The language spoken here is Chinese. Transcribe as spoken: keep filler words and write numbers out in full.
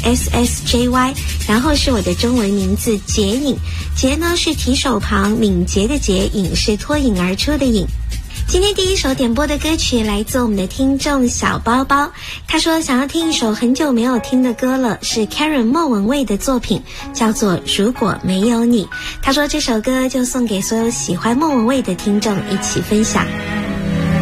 S S J Y， 然后是我的中文名字捷颖，捷呢是提手旁，敏捷的捷，颖是脱颖而出的颖。今天第一首点播的歌曲来自我们的听众小包包，他说想要听一首很久没有听的歌了，是 Karen 莫文蔚的作品，叫做《如果没有你》。他说这首歌就送给所有喜欢莫文蔚的听众一起分享。